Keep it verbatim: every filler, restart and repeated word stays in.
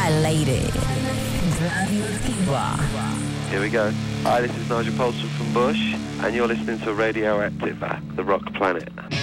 Lady. Radioactiva. Here we go. Hi, this is Nigel Poulsen from Bush, and you're listening to Radioactive, the Rock Planet.